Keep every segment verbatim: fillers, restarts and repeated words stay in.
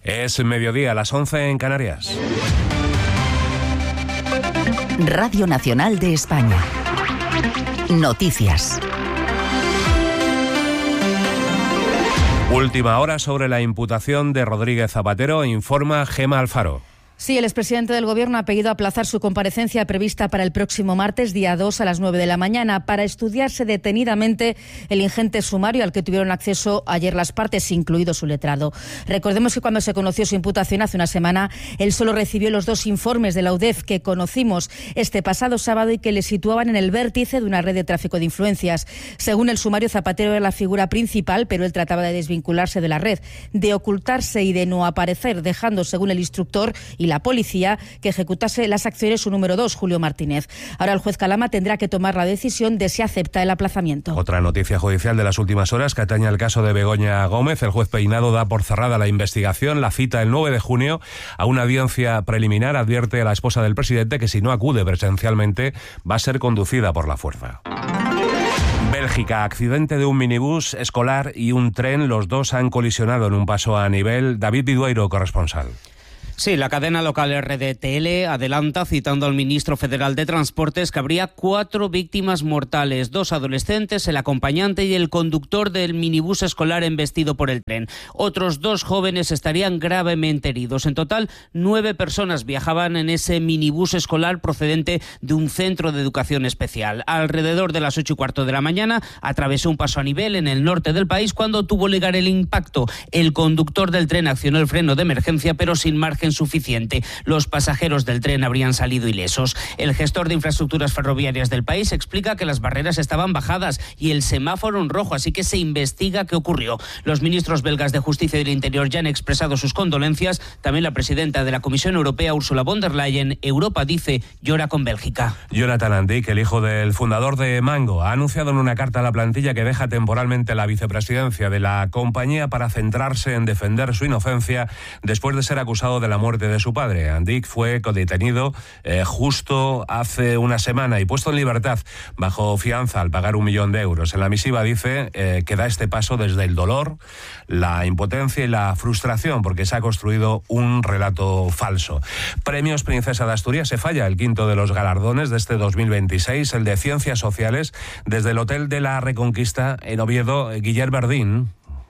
Es mediodía, a las once en Canarias. Radio Nacional de España. Noticias. Última hora sobre la imputación de Rodríguez Zapatero, informa Gema Alfaro. Sí, el expresidente del Gobierno ha pedido aplazar su comparecencia prevista para el próximo martes, día dos, a las nueve de la mañana, para estudiarse detenidamente el ingente sumario al que tuvieron acceso ayer las partes, incluido su letrado. Recordemos que cuando se conoció su imputación hace una semana, él solo recibió los dos informes de la U D E F que conocimos este pasado sábado y que le situaban en el vértice de una red de tráfico de influencias. Según el sumario, Zapatero era la figura principal, pero él trataba de desvincularse de la red, de ocultarse y de no aparecer, dejando, según el instructor y la policía, que ejecutase las acciones su número dos, Julio Martínez. Ahora el juez Calama tendrá que tomar la decisión de si acepta el aplazamiento. Otra noticia judicial de las últimas horas que atañe al caso de Begoña Gómez. El juez Peinado da por cerrada la investigación. La cita el nueve de junio a una audiencia preliminar. Advierte a la esposa del presidente que si no acude presencialmente va a ser conducida por la fuerza. Bélgica, accidente de un minibús escolar y un tren. Los dos han colisionado en un paso a nivel. David Vidueiro, corresponsal. Sí, la cadena local R D T L adelanta, citando al ministro federal de Transportes, que habría cuatro víctimas mortales, dos adolescentes, el acompañante y el conductor del minibús escolar embestido por el tren. Otros dos jóvenes estarían gravemente heridos. En total, nueve personas viajaban en ese minibús escolar procedente de un centro de educación especial. Alrededor de las ocho y cuarto de la mañana atravesó un paso a nivel en el norte del país cuando tuvo lugar el impacto. El conductor del tren accionó el freno de emergencia, pero sin margen suficiente. Los pasajeros del tren habrían salido ilesos. El gestor de infraestructuras ferroviarias del país explica que las barreras estaban bajadas y el semáforo en rojo, así que se investiga qué ocurrió. Los ministros belgas de Justicia y del Interior ya han expresado sus condolencias. También la presidenta de la Comisión Europea, Ursula von der Leyen. Europa, dice, llora con Bélgica. Jonathan Andic, el hijo del fundador de Mango, ha anunciado en una carta a la plantilla que deja temporalmente la vicepresidencia de la compañía para centrarse en defender su inocencia después de ser acusado de la muerte de su padre. Andic fue detenido eh, justo hace una semana y puesto en libertad bajo fianza al pagar un millón de euros. En la misiva dice eh, que da este paso desde el dolor, la impotencia y la frustración porque se ha construido un relato falso. Premios Princesa de Asturias. Se falla el quinto de los galardones de este dos mil veintiséis, el de Ciencias Sociales, desde el Hotel de la Reconquista en Oviedo. Guillermo Verdín.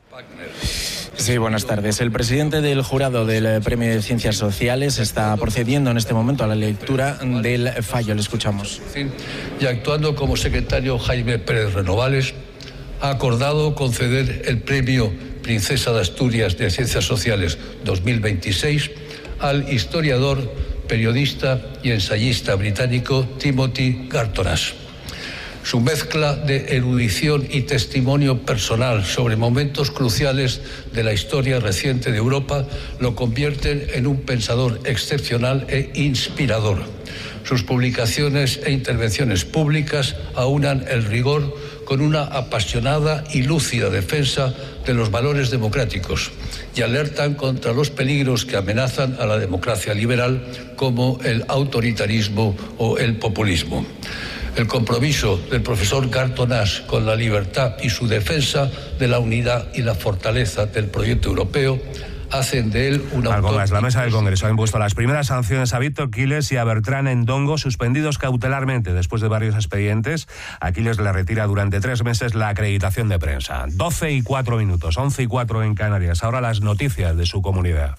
Sí, buenas tardes. El presidente del jurado del Premio de Ciencias Sociales está procediendo en este momento a la lectura del fallo. Le escuchamos. Y actuando como secretario Jaime Pérez Renovales, ha acordado conceder el Premio Princesa de Asturias de Ciencias Sociales dos mil veintiséis al historiador, periodista y ensayista británico Timothy Gartonas. Su mezcla de erudición y testimonio personal sobre momentos cruciales de la historia reciente de Europa lo convierten en un pensador excepcional e inspirador. Sus publicaciones e intervenciones públicas aunan el rigor con una apasionada y lúcida defensa de los valores democráticos y alertan contra los peligros que amenazan a la democracia liberal, como el autoritarismo o el populismo. El compromiso del profesor Gartonas con la libertad y su defensa de la unidad y la fortaleza del proyecto europeo hacen de él un Algo autor... más. La mesa del Congreso ha impuesto las primeras sanciones a Víctor Quiles y a Bertrán Endongo, suspendidos cautelarmente después de varios expedientes. A Quiles le retira durante tres meses la acreditación de prensa. doce y cuatro minutos, once y cuatro en Canarias. Ahora las noticias de su comunidad.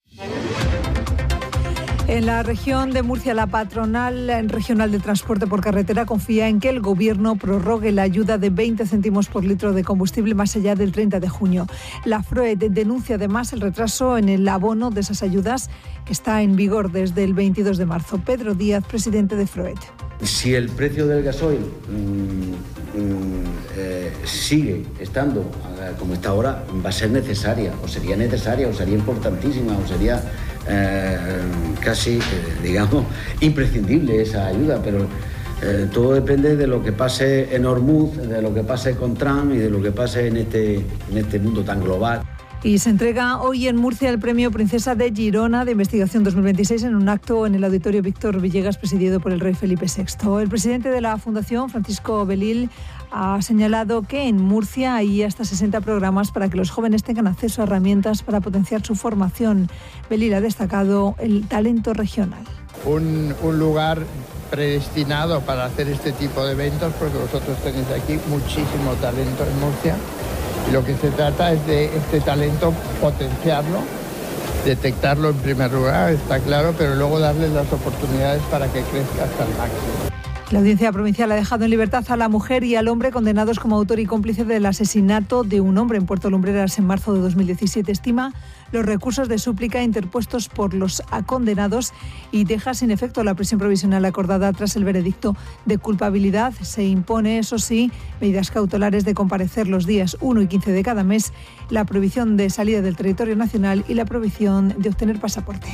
En la región de Murcia, la patronal regional de transporte por carretera confía en que el Gobierno prorrogue la ayuda de veinte céntimos por litro de combustible más allá del treinta de junio. La FROET denuncia además el retraso en el abono de esas ayudas, que está en vigor desde el veintidós de marzo. Pedro Díaz, presidente de FROET. Si el precio del gasoil mmm, mmm, eh, sigue estando eh, como está ahora, va a ser necesaria, o sería necesaria, o sería importantísima, o sería eh, casi, eh, digamos, imprescindible esa ayuda, pero eh, todo depende de lo que pase en Hormuz, de lo que pase con Trump y de lo que pase en este, en este mundo tan global. Y se entrega hoy en Murcia el Premio Princesa de Girona de Investigación dos mil veintiséis en un acto en el Auditorio Víctor Villegas presidido por el rey Felipe sexto. El presidente de la Fundación, Francisco Belil, ha señalado que en Murcia hay hasta sesenta programas para que los jóvenes tengan acceso a herramientas para potenciar su formación. Belil ha destacado el talento regional. Un, un lugar predestinado para hacer este tipo de eventos, porque vosotros tenéis aquí muchísimo talento en Murcia. Y lo que se trata es de este talento potenciarlo, detectarlo en primer lugar, está claro, pero luego darles las oportunidades para que crezca hasta el máximo. La Audiencia Provincial ha dejado en libertad a la mujer y al hombre condenados como autor y cómplice del asesinato de un hombre en Puerto Lumbreras en marzo de dos mil diecisiete. Estima los recursos de súplica interpuestos por los condenados y deja sin efecto la prisión provisional acordada tras el veredicto de culpabilidad. Se impone, eso sí, medidas cautelares de comparecer los días uno y quince de cada mes, la prohibición de salida del territorio nacional y la prohibición de obtener pasaporte.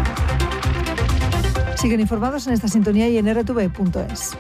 Siguen informados en esta sintonía y en erre te ve punto es.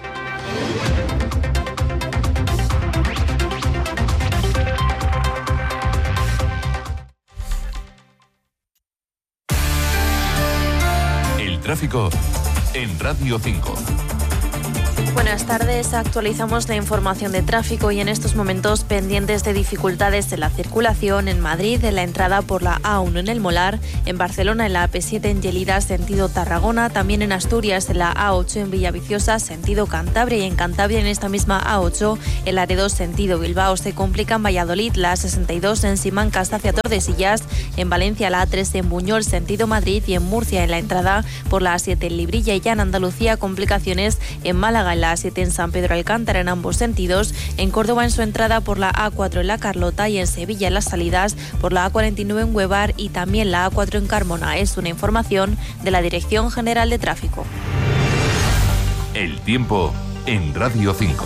El tráfico en Radio cinco. Buenas tardes, actualizamos la información de tráfico y en estos momentos pendientes de dificultades en la circulación en Madrid, en la entrada por la A uno en El Molar, en Barcelona en la A P siete en Lleida, sentido Tarragona, también en Asturias en la A ocho en Villaviciosa, sentido Cantabria y en Cantabria en esta misma A ocho, el Laredo sentido Bilbao. Se complica en Valladolid la A sesenta y dos en Simancas hacia Tordesillas, en Valencia la A tres en Buñol sentido Madrid y en Murcia en la entrada por la A siete en Librilla y ya en Andalucía complicaciones en Málaga en la A siete en San Pedro Alcántara en ambos sentidos, en Córdoba en su entrada por la A cuatro en La Carlota y en Sevilla en las salidas por la A cuarenta y nueve en Huevar y también la A cuatro en Carmona. Es una información de la Dirección General de Tráfico. El tiempo en Radio cinco.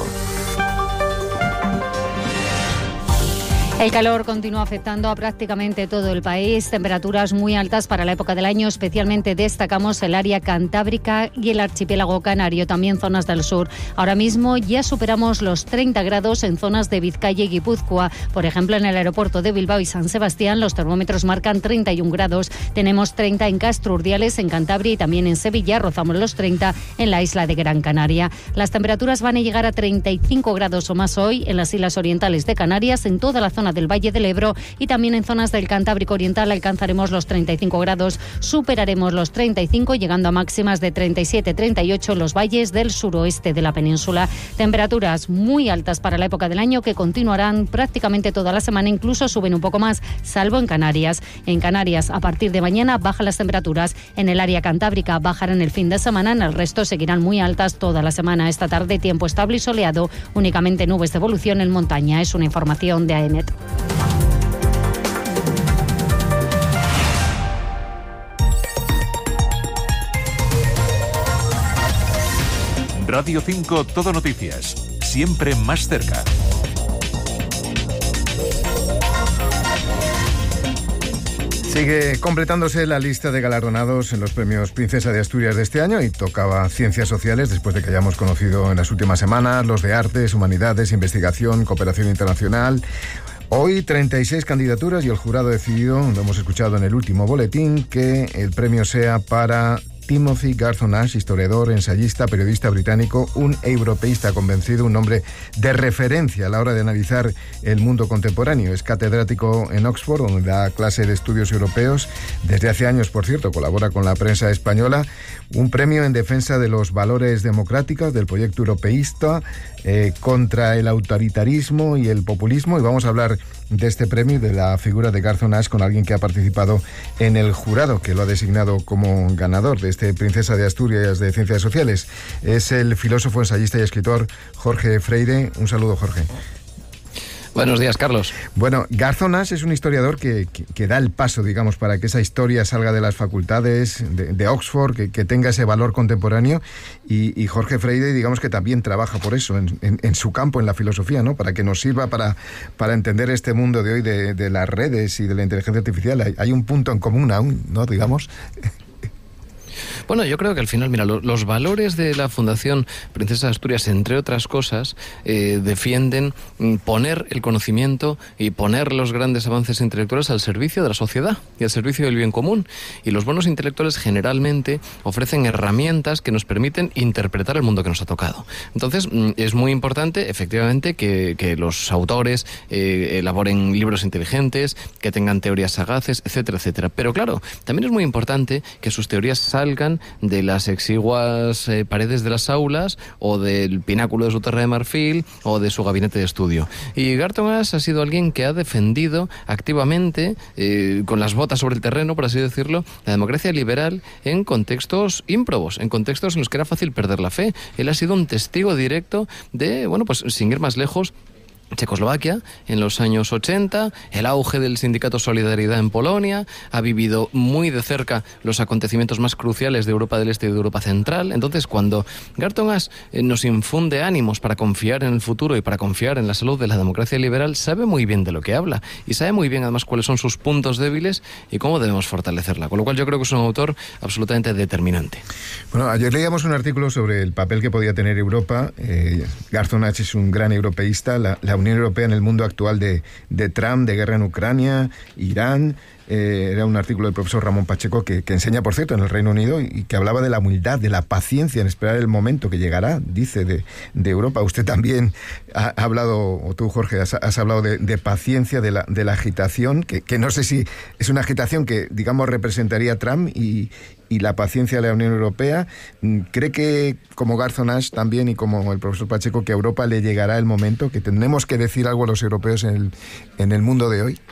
El calor continúa afectando a prácticamente todo el país. Temperaturas muy altas para la época del año. Especialmente destacamos el área cantábrica y el archipiélago canario, también zonas del sur. Ahora mismo ya superamos los treinta grados en zonas de Vizcaya y Guipúzcoa. Por ejemplo, en el aeropuerto de Bilbao y San Sebastián los termómetros marcan treinta y un grados. Tenemos treinta en Castro Urdiales, en Cantabria y también en Sevilla. Rozamos los treinta en la isla de Gran Canaria. Las temperaturas van a llegar a treinta y cinco grados o más hoy en las islas orientales de Canarias, en toda la zona del Valle del Ebro y también en zonas del Cantábrico Oriental alcanzaremos los treinta y cinco grados, superaremos los treinta y cinco, llegando a máximas de treinta y siete, treinta y ocho en los valles del suroeste de la península. Temperaturas muy altas para la época del año que continuarán prácticamente toda la semana, incluso suben un poco más, salvo en Canarias. En Canarias, a partir de mañana bajan las temperaturas, en el área cantábrica bajarán el fin de semana, en el resto seguirán muy altas toda la semana. Esta tarde tiempo estable y soleado, únicamente nubes de evolución en montaña. Es una información de AENET. Radio cinco Todo Noticias, siempre más cerca. Sigue completándose la lista de galardonados en los premios Princesa de Asturias de este año y tocaba Ciencias Sociales después de que hayamos conocido en las últimas semanas los de Artes, Humanidades, Investigación, Cooperación Internacional. Hoy treinta y seis candidaturas y el jurado ha decidido, lo hemos escuchado en el último boletín, que el premio sea para Timothy Garton Ash, historiador, ensayista, periodista británico, un europeísta convencido, un hombre de referencia a la hora de analizar el mundo contemporáneo. Es catedrático en Oxford, donde da clase de estudios europeos. Desde hace años, por cierto, colabora con la prensa española. Un premio en defensa de los valores democráticos, del proyecto europeísta, eh, contra el autoritarismo y el populismo. Y vamos a hablar de este premio y de la figura de Garton Ash con alguien que ha participado en el jurado, que lo ha designado como ganador de este Princesa de Asturias de Ciencias Sociales. Es el filósofo, ensayista y escritor Jorge Freire. Un saludo, Jorge. Buenos días, Carlos. Bueno, Garton Ash es un historiador que, que, que da el paso, digamos, para que esa historia salga de las facultades de, de Oxford, que, que tenga ese valor contemporáneo, y, y Jorge Freire, digamos, que también trabaja por eso, en, en, en su campo, en la filosofía, ¿no? Para que nos sirva para, para entender este mundo de hoy de, de las redes y de la inteligencia artificial. Hay, hay un punto en común aún, ¿no? Digamos... Bueno, yo creo que al final, mira, lo, los valores de la Fundación Princesa de Asturias, entre otras cosas, eh, defienden poner el conocimiento y poner los grandes avances intelectuales al servicio de la sociedad y al servicio del bien común. Y los buenos intelectuales generalmente ofrecen herramientas que nos permiten interpretar el mundo que nos ha tocado. Entonces, es muy importante, efectivamente, que, que los autores eh, elaboren libros inteligentes, que tengan teorías sagaces, etcétera, etcétera. Pero claro, también es muy importante que sus teorías salgan de las exiguas eh, paredes de las aulas o del pináculo de su torre de marfil o de su gabinete de estudio. Y Garton Ash ha sido alguien que ha defendido activamente, eh, con las botas sobre el terreno, por así decirlo, la democracia liberal en contextos ímprobos, en contextos en los que era fácil perder la fe. Él ha sido un testigo directo de, bueno, pues sin ir más lejos, Checoslovaquia en los años ochenta, el auge del sindicato Solidaridad en Polonia, ha vivido muy de cerca los acontecimientos más cruciales de Europa del Este y de Europa Central. Entonces, cuando Garton Ash eh, nos infunde ánimos para confiar en el futuro y para confiar en la salud de la democracia liberal, sabe muy bien de lo que habla y sabe muy bien además cuáles son sus puntos débiles y cómo debemos fortalecerla, con lo cual yo creo que es un autor absolutamente determinante. Bueno, ayer leíamos un artículo sobre el papel que podía tener Europa. eh, Garton Ash es un gran europeísta. La, la Unión Europea en el mundo actual de, de Trump, de guerra en Ucrania, Irán. Eh, era un artículo del profesor Ramón Pacheco que, que enseña, por cierto, en el Reino Unido y, y que hablaba de la humildad, de la paciencia en esperar el momento que llegará, dice, de, de Europa. Usted también ha, ha hablado, o tú, Jorge, has, has hablado de, de paciencia, de la, de la agitación, que, que no sé si es una agitación que, digamos, representaría Trump y, y la paciencia de la Unión Europea. ¿Cree que, como Garton Ash también y como el profesor Pacheco, que a Europa le llegará el momento, que tendremos que decir algo a los europeos en el, en el mundo de hoy?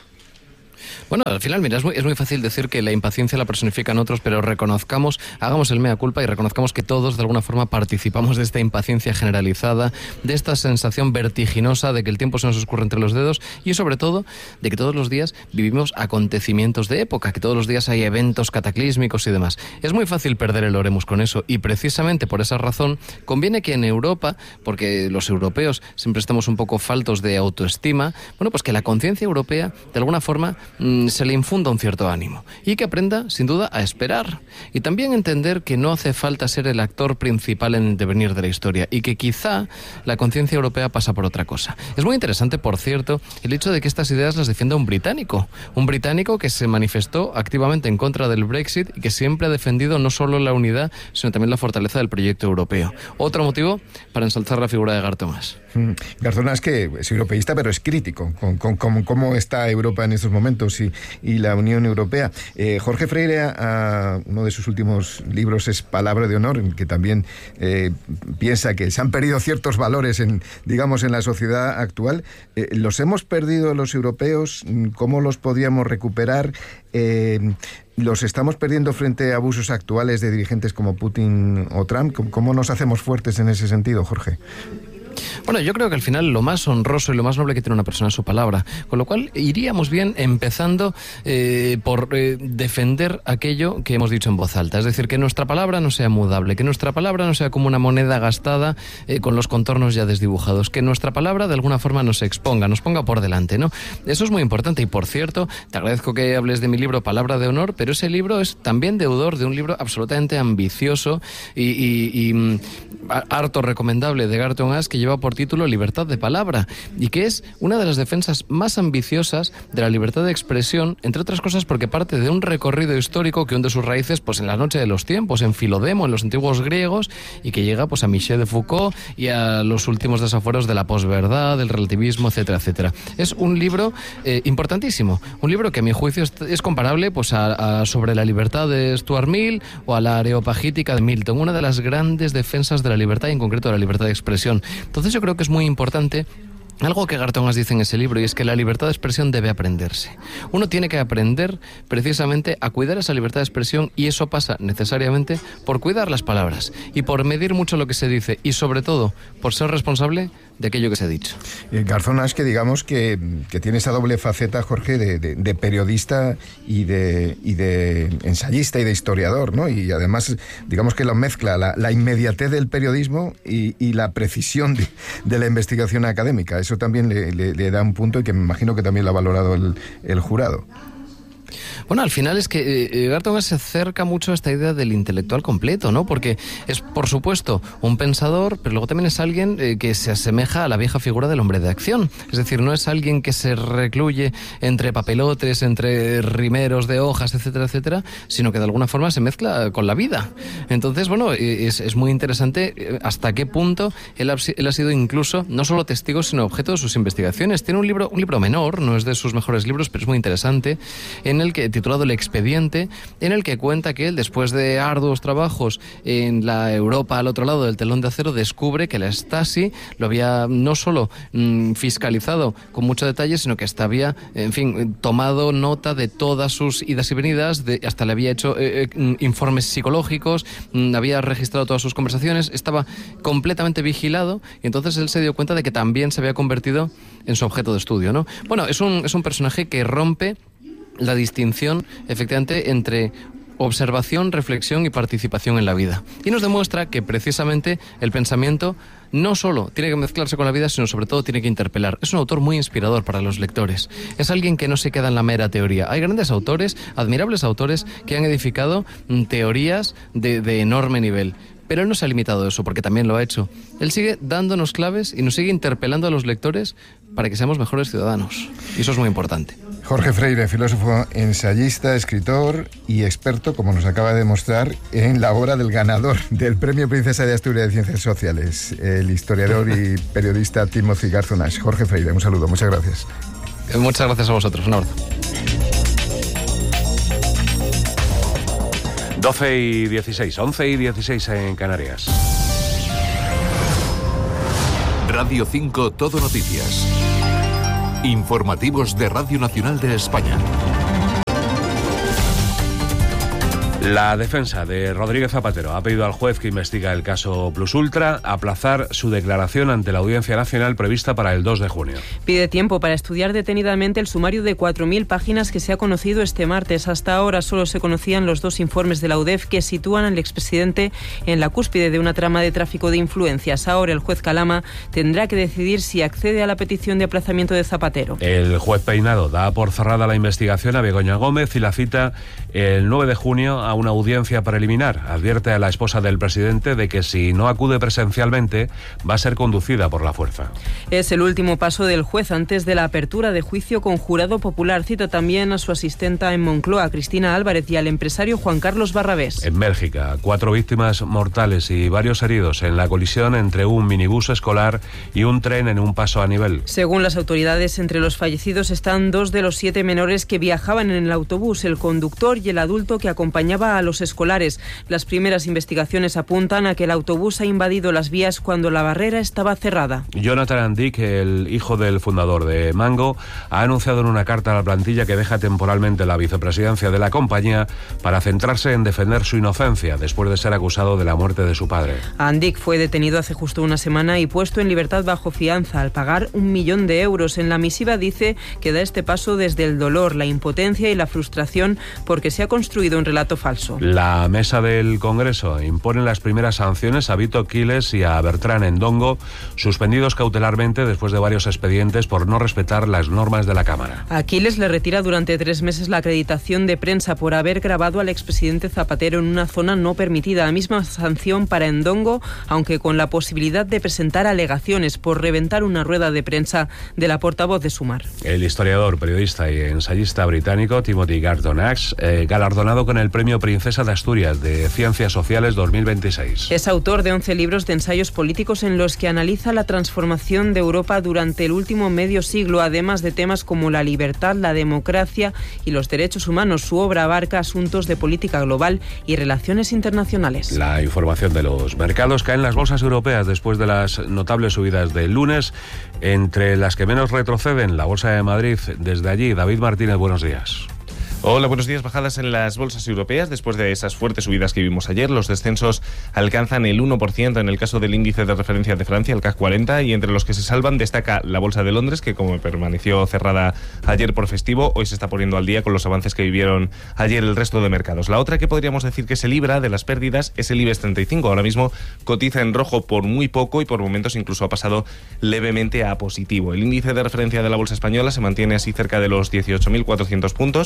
Bueno, al final, mira, es muy, es muy fácil decir que la impaciencia la personifican otros, pero reconozcamos, hagamos el mea culpa y reconozcamos que todos de alguna forma participamos de esta impaciencia generalizada, de esta sensación vertiginosa de que el tiempo se nos escurre entre los dedos y sobre todo de que todos los días vivimos acontecimientos de época, que todos los días hay eventos cataclísmicos y demás. Es muy fácil perder el oremus con eso y precisamente por esa razón conviene que en Europa, porque los europeos siempre estamos un poco faltos de autoestima, bueno, pues que la conciencia europea de alguna forma se le infunda un cierto ánimo y que aprenda, sin duda, a esperar y también entender que no hace falta ser el actor principal en el devenir de la historia y que quizá la conciencia europea pasa por otra cosa. Es muy interesante, por cierto, el hecho de que estas ideas las defienda un británico, un británico que se manifestó activamente en contra del Brexit y que siempre ha defendido no solo la unidad, sino también la fortaleza del proyecto europeo. Otro motivo para ensalzar la figura de Garton Ash. Mm. Garton Ash, que es europeísta, pero es crítico con, con, con cómo está Europa en estos momentos y, y la Unión Europea. Eh, Jorge Freire, a, a uno de sus últimos libros es Palabra de Honor, en que también eh, piensa que se han perdido ciertos valores en, digamos, en la sociedad actual. Eh, ¿Los hemos perdido los europeos? ¿Cómo los podríamos recuperar? Eh, ¿Los estamos perdiendo frente a abusos actuales de dirigentes como Putin o Trump? ¿Cómo nos hacemos fuertes en ese sentido, Jorge? Bueno, yo creo que al final lo más honroso y lo más noble que tiene una persona es su palabra, con lo cual iríamos bien empezando eh, por eh, defender aquello que hemos dicho en voz alta, es decir, que nuestra palabra no sea mudable, que nuestra palabra no sea como una moneda gastada eh, con los contornos ya desdibujados, que nuestra palabra de alguna forma nos exponga, nos ponga por delante, ¿no? Eso es muy importante y, por cierto, te agradezco que hables de mi libro Palabra de Honor, pero ese libro es también deudor de un libro absolutamente ambicioso y, y, y harto recomendable de Garton Ash, que lleva por título Libertad de Palabra y que es una de las defensas más ambiciosas de la libertad de expresión, entre otras cosas porque parte de un recorrido histórico que hunde sus raíces pues en la noche de los tiempos, en Filodemo, en los antiguos griegos, y que llega pues a Michel de Foucault y a los últimos desafueros de la posverdad, del relativismo, etcétera, etcétera. Es un libro eh, importantísimo, un libro que a mi juicio es, es comparable pues a, a Sobre la libertad de Stuart Mill o a la Areopagítica de Milton, una de las grandes defensas de la libertad y en concreto de la libertad de expresión. Entonces yo creo que es muy importante algo que Garton Ash dice en ese libro, y es que la libertad de expresión debe aprenderse. Uno tiene que aprender precisamente a cuidar esa libertad de expresión, y eso pasa necesariamente por cuidar las palabras y por medir mucho lo que se dice y sobre todo por ser responsable de aquello que se ha dicho. Garton Ash, que digamos que, que tiene esa doble faceta, Jorge, de, de, de periodista y de, y de ensayista y de historiador, ¿no? Y además, digamos que lo mezcla la, la inmediatez del periodismo y, y la precisión de, de la investigación académica. Eso también le, le, le da un punto y que me imagino que también lo ha valorado el, el jurado. Bueno, al final es que eh, Garton se acerca mucho a esta idea del intelectual completo, ¿no? Porque es, por supuesto, un pensador, pero luego también es alguien eh, que se asemeja a la vieja figura del hombre de acción. Es decir, no es alguien que se recluye entre papelotes, entre rimeros de hojas, etcétera, etcétera, sino que de alguna forma se mezcla con la vida. Entonces, bueno, es, es muy interesante hasta qué punto él ha, él ha sido incluso no solo testigo, sino objeto de sus investigaciones. Tiene un libro, un libro menor, no es de sus mejores libros, pero es muy interesante, en el que, titulado El expediente, en el que cuenta que él, después de arduos trabajos en la Europa al otro lado del telón de acero, descubre que la Stasi lo había no solo mmm, fiscalizado con mucho detalle, sino que hasta había, en fin, tomado nota de todas sus idas y venidas, de, hasta le había hecho eh, eh, informes psicológicos, mmm, había registrado todas sus conversaciones, estaba completamente vigilado, y entonces él se dio cuenta de que también se había convertido en su objeto de estudio, ¿no? Bueno, es un, es un personaje que rompe la distinción, efectivamente, entre observación, reflexión y participación en la vida. Y nos demuestra que precisamente el pensamiento no solo tiene que mezclarse con la vida, sino sobre todo tiene que interpelar. Es un autor muy inspirador para los lectores. Es alguien que no se queda en la mera teoría. Hay grandes autores, admirables autores, que han edificado teorías de, de enorme nivel. Pero él no se ha limitado a eso, porque también lo ha hecho. Él sigue dándonos claves y nos sigue interpelando a los lectores para que seamos mejores ciudadanos. Y eso es muy importante. Jorge Freire, filósofo, ensayista, escritor y experto, como nos acaba de demostrar, en la obra del ganador del Premio Princesa de Asturias de Ciencias Sociales, el historiador y periodista Timothy Garton Ash. Jorge Freire, un saludo, muchas gracias. Muchas gracias a vosotros, un abrazo. doce y dieciséis, once y dieciséis en Canarias. Radio cinco Todo Noticias. Informativos de Radio Nacional de España. La defensa de Rodríguez Zapatero ha pedido al juez que investiga el caso Plus Ultra aplazar su declaración ante la Audiencia Nacional prevista para el dos de junio. Pide tiempo para estudiar detenidamente el sumario de cuatro mil páginas que se ha conocido este martes. Hasta ahora solo se conocían los dos informes de la U D E F que sitúan al expresidente en la cúspide de una trama de tráfico de influencias. Ahora el juez Calama tendrá que decidir si accede a la petición de aplazamiento de Zapatero. El juez Peinado da por cerrada la investigación a Begoña Gómez y la cita el nueve de junio a una audiencia preliminar. Advierte a la esposa del presidente de que si no acude presencialmente va a ser conducida por la fuerza. Es el último paso del juez antes de la apertura de juicio con jurado popular. Cita también a su asistenta en Moncloa, Cristina Álvarez, y al empresario Juan Carlos Barrabés. En Bélgica, cuatro víctimas mortales y varios heridos en la colisión entre un minibús escolar y un tren en un paso a nivel. Según las autoridades, entre los fallecidos están dos de los siete menores que viajaban en el autobús, el conductor y el adulto que acompañaba a los escolares. Las primeras investigaciones apuntan a que el autobús ha invadido las vías cuando la barrera estaba cerrada. Jonathan Andic, el hijo del fundador de Mango, ha anunciado en una carta a la plantilla que deja temporalmente la vicepresidencia de la compañía para centrarse en defender su inocencia después de ser acusado de la muerte de su padre. Andic fue detenido hace justo una semana y puesto en libertad bajo fianza al pagar un millón de euros. En la misiva dice que da este paso desde el dolor, la impotencia y la frustración porque se ha construido un relato falso. La mesa del Congreso impone las primeras sanciones a Vito Quiles y a Bertrán Endongo, suspendidos cautelarmente después de varios expedientes por no respetar las normas de la Cámara. A Quiles le retira durante tres meses la acreditación de prensa por haber grabado al expresidente Zapatero en una zona no permitida. La misma sanción para Endongo, aunque con la posibilidad de presentar alegaciones por reventar una rueda de prensa de la portavoz de Sumar. El historiador, periodista y ensayista británico Timothy Garton Ash, eh, galardonado con el Premio Princesa de Asturias de Ciencias Sociales dos mil veintiséis. Es autor de once libros de ensayos políticos en los que analiza la transformación de Europa durante el último medio siglo, además de temas como la libertad, la democracia y los derechos humanos. Su obra abarca asuntos de política global y relaciones internacionales. La información de los mercados: caen las bolsas europeas después de las notables subidas del lunes, entre las que menos retroceden la Bolsa de Madrid. Desde allí, David Martínez, buenos días. Hola, buenos días. Bajadas en las bolsas europeas después de esas fuertes subidas que vimos ayer. Los descensos alcanzan el uno por ciento en el caso del índice de referencia de Francia, el C A C cuarenta, y entre los que se salvan destaca la Bolsa de Londres, que como permaneció cerrada ayer por festivo, hoy se está poniendo al día con los avances que vivieron ayer el resto de mercados. La otra que podríamos decir que se libra de las pérdidas es el IBEX treinta y cinco. Ahora mismo cotiza en rojo por muy poco y por momentos incluso ha pasado levemente a positivo. El índice de referencia de la Bolsa española se mantiene así cerca de los dieciocho mil cuatrocientos puntos.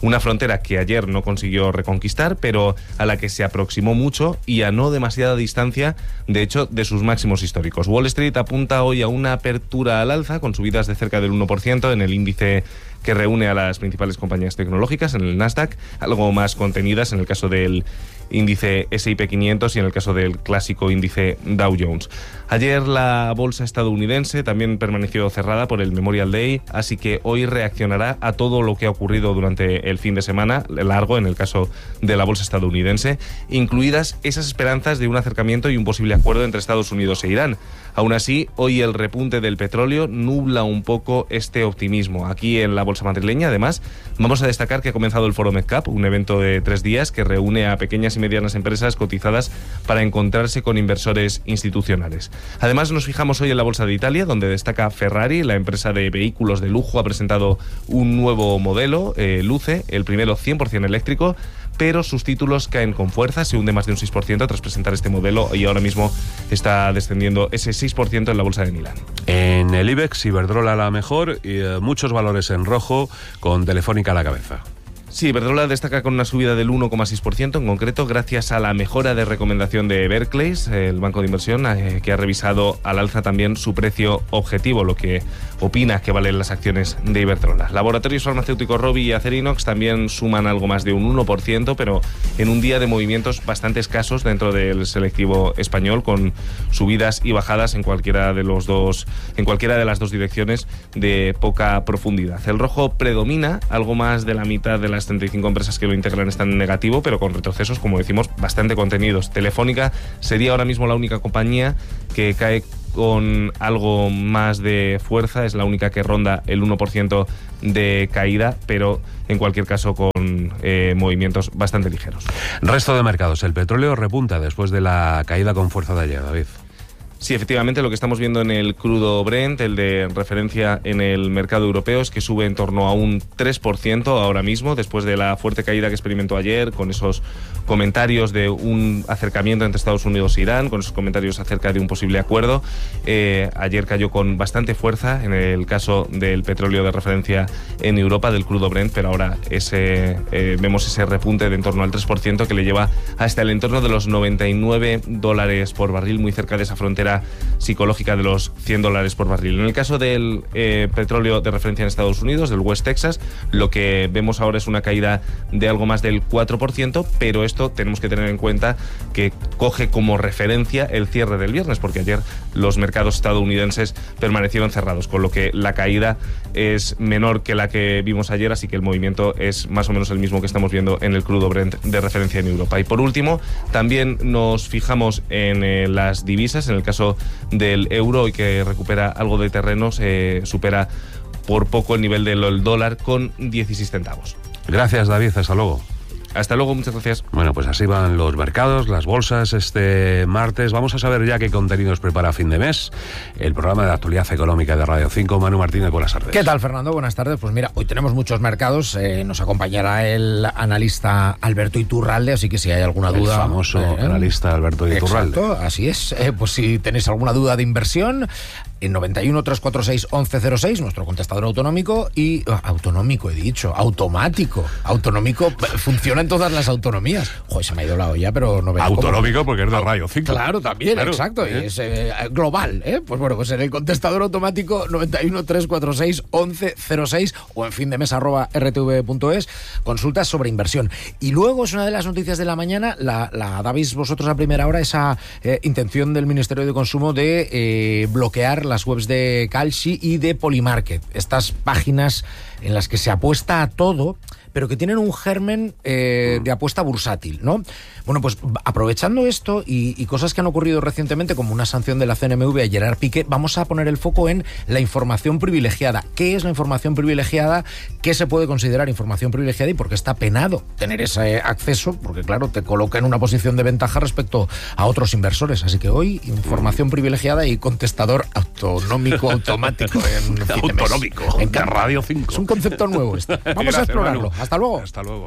Una frontera que ayer no consiguió reconquistar, pero a la que se aproximó mucho y a no demasiada distancia, de hecho, de sus máximos históricos. Wall Street apunta hoy a una apertura al alza, con subidas de cerca del uno por ciento en el índice que reúne a las principales compañías tecnológicas, en el Nasdaq, algo más contenidas en el caso del índice ese y pe quinientos y en el caso del clásico índice Dow Jones. Ayer la bolsa estadounidense también permaneció cerrada por el Memorial Day, así que hoy reaccionará a todo lo que ha ocurrido durante el fin de semana largo en el caso de la bolsa estadounidense, incluidas esas esperanzas de un acercamiento y un posible acuerdo entre Estados Unidos e Irán. Aún así, hoy el repunte del petróleo nubla un poco este optimismo. Aquí en la bolsa madrileña, además, vamos a destacar que ha comenzado el Foro MedCap, un evento de tres días que reúne a pequeñas y medianas empresas cotizadas para encontrarse con inversores institucionales. Además, nos fijamos hoy en la bolsa de Italia, donde destaca Ferrari. La empresa de vehículos de lujo ha presentado un nuevo modelo, eh, Luce, el primero cien por ciento eléctrico, pero sus títulos caen con fuerza, se hunde más de un seis por ciento tras presentar este modelo y ahora mismo está descendiendo ese seis por ciento en la bolsa de Milán. En el IBEX, Iberdrola la mejor y eh, muchos valores en rojo, con Telefónica a la cabeza. Sí, Iberdrola destaca con una subida del uno coma seis por ciento, en concreto gracias a la mejora de recomendación de Barclays, el banco de inversión, eh, que ha revisado al alza también su precio objetivo, lo que opina que valen las acciones de Iberdrola. Laboratorios farmacéuticos Rovi y Acerinox también suman algo más de un uno por ciento, pero en un día de movimientos bastante escasos dentro del selectivo español, con subidas y bajadas en cualquiera de los dos, en cualquiera de las dos direcciones de poca profundidad. El rojo predomina, algo más de la mitad de las treinta y cinco empresas que lo integran están en negativo, pero con retrocesos, como decimos, bastante contenidos. Telefónica sería ahora mismo la única compañía que cae con algo más de fuerza, es la única que ronda el uno por ciento de caída, pero en cualquier caso con eh, movimientos bastante ligeros. Resto de mercados, el petróleo repunta después de la caída con fuerza de ayer, David. Sí, efectivamente, lo que estamos viendo en el crudo Brent, el de referencia en el mercado europeo, es que sube en torno a un tres por ciento ahora mismo, después de la fuerte caída que experimentó ayer, con esos comentarios de un acercamiento entre Estados Unidos e Irán, con esos comentarios acerca de un posible acuerdo. Eh, ayer cayó con bastante fuerza en el caso del petróleo de referencia en Europa, del crudo Brent, pero ahora ese, eh, vemos ese repunte de en torno al tres por ciento que le lleva hasta el entorno de los noventa y nueve dólares por barril, muy cerca de esa frontera psicológica de los cien dólares por barril. En el caso del eh, petróleo de referencia en Estados Unidos, del West Texas, lo que vemos ahora es una caída de algo más del cuatro por ciento, pero esto tenemos que tener en cuenta que coge como referencia el cierre del viernes, porque ayer los mercados estadounidenses permanecieron cerrados, con lo que la caída es menor que la que vimos ayer, así que el movimiento es más o menos el mismo que estamos viendo en el crudo Brent de referencia en Europa. Y por último, también nos fijamos en eh, las divisas, en el caso del euro, y que recupera algo de terreno, se supera por poco el nivel del dólar con dieciséis centavos. Gracias, David, hasta luego. Hasta luego, muchas gracias. Bueno, pues así van los mercados, las bolsas este martes. Vamos a saber ya qué contenidos prepara a fin de mes el programa de actualidad económica de Radio cinco. Manu Martínez, buenas tardes. ¿Qué tal, Fernando? Buenas tardes. Pues mira, hoy tenemos muchos mercados. Eh, nos acompañará el analista Alberto Iturralde, así que si hay alguna duda... El famoso eh, analista Alberto Iturralde. Exacto, así es. Eh, pues si tenéis alguna duda de inversión, en noventa y uno, tres cuatro seis, once cero seis, nuestro contestador autonómico y... Oh, autonómico, he dicho. Automático. Autonómico funciona en todas las autonomías. Joder, se me ha ido la olla, pero no veo autonómico cómo. Porque es de Radio cinco. Claro, también, claro, exacto. ¿Eh? Es eh, global, ¿eh? Pues bueno, pues en el contestador automático noventa y uno, tres cuatro seis, once cero seis o en fin de mes arroba r t v punto es, consultas sobre inversión. Y luego es una de las noticias de la mañana, la, la dabais vosotros a primera hora, esa eh, intención del Ministerio de Consumo de eh, bloquear las webs de Kalshi y de Polymarket, estas páginas en las que se apuesta a todo, pero que tienen un germen eh, de apuesta bursátil, ¿no? Bueno, pues aprovechando esto y, y cosas que han ocurrido recientemente, como una sanción de la C N M V a Gerard Piqué, vamos a poner el foco en la información privilegiada. ¿Qué es la información privilegiada? ¿Qué se puede considerar información privilegiada y por qué está penado tener ese acceso? Porque, claro, te coloca en una posición de ventaja respecto a otros inversores. Así que hoy, información privilegiada y contestador autonómico automático. En autonómico, en Radio cinco. Es un concepto nuevo este. Vamos Gracias, a explorarlo. Manu. Hasta luego. Hasta luego.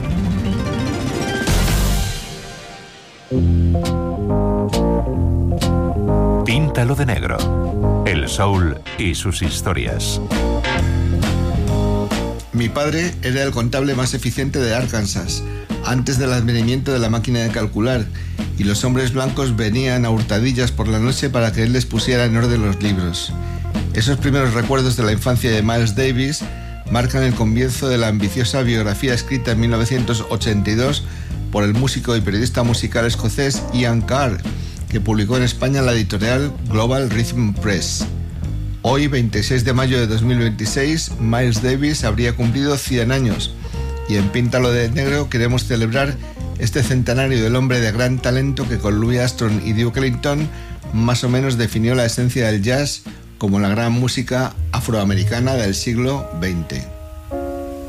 Píntalo de negro. El soul y sus historias. Mi padre era el contable más eficiente de Arkansas, antes del advenimiento de la máquina de calcular, y los hombres blancos venían a hurtadillas por la noche para que él les pusiera en orden los libros. Esos primeros recuerdos de la infancia de Miles Davis marcan el comienzo de la ambiciosa biografía escrita en mil novecientos ochenta y dos por el músico y periodista musical escocés Ian Carr, que publicó en España la editorial Global Rhythm Press. Hoy, veintiséis de mayo de dos mil veintiséis, Miles Davis habría cumplido cien años, y en Píntalo de Negro queremos celebrar este centenario del hombre de gran talento que con Louis Armstrong y Duke Ellington más o menos definió la esencia del jazz como la gran música afroamericana del siglo veinte.